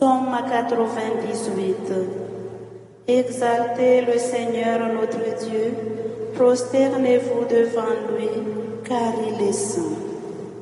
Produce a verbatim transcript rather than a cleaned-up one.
Psaume quatre-vingt-dix-huit. Exaltez le Seigneur notre Dieu, prosternez-vous devant lui, car il est saint.